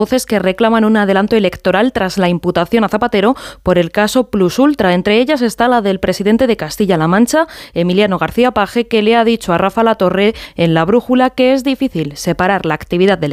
voces que reclaman un adelanto electoral tras la imputación a Zapatero por el caso Plus Ultra. Entre ellas está la del presidente de Castilla-La Mancha, Emiliano García Paje, que le ha dicho a Rafa Latorre en La Brújula que es difícil separar la actividad del